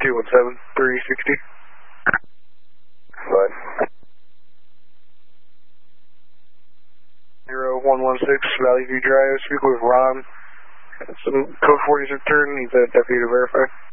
217, 360. Fine. 0116, Valley View Drive. Speak with Ron. Some code 40's return. Needs a deputy to verify.